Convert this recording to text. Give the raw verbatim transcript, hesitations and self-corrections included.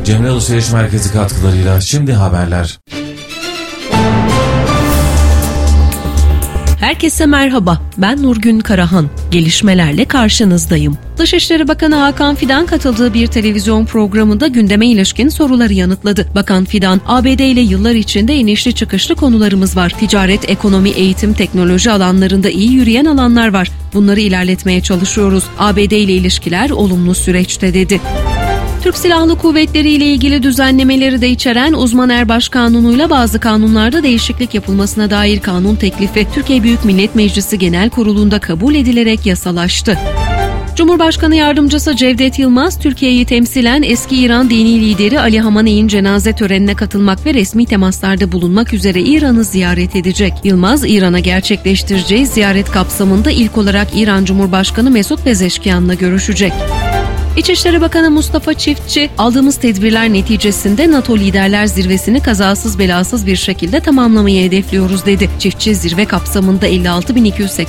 Cemre Alışveriş Merkezi katkılarıyla şimdi haberler. Herkese merhaba, ben Nurgün Karahan. Gelişmelerle karşınızdayım. Dışişleri Bakanı Hakan Fidan katıldığı bir televizyon programında gündeme ilişkin soruları yanıtladı. Bakan Fidan, A B D ile yıllar içinde inişli çıkışlı konularımız var. Ticaret, ekonomi, eğitim, teknoloji alanlarında iyi yürüyen alanlar var. Bunları ilerletmeye çalışıyoruz. A B D ile ilişkiler olumlu süreçte dedi. Türk Silahlı Kuvvetleri ile ilgili düzenlemeleri de içeren Uzman Erbaş Kanunu'yla bazı kanunlarda değişiklik yapılmasına dair kanun teklifi Türkiye Büyük Millet Meclisi Genel Kurulu'nda kabul edilerek yasalaştı. Cumhurbaşkanı Yardımcısı Cevdet Yılmaz, Türkiye'yi temsilen eski İran dini lideri Ali Hamaney'in cenaze törenine katılmak ve resmi temaslarda bulunmak üzere İran'ı ziyaret edecek. Yılmaz, İran'a gerçekleştireceği ziyaret kapsamında ilk olarak İran Cumhurbaşkanı Mesut Pezeşkian'la görüşecek. İçişleri Bakanı Mustafa Çiftçi, aldığımız tedbirler neticesinde NATO Liderler Zirvesi'ni kazasız belasız bir şekilde tamamlamayı hedefliyoruz dedi. Çiftçi, zirve kapsamında elli altı bin iki yüz seksen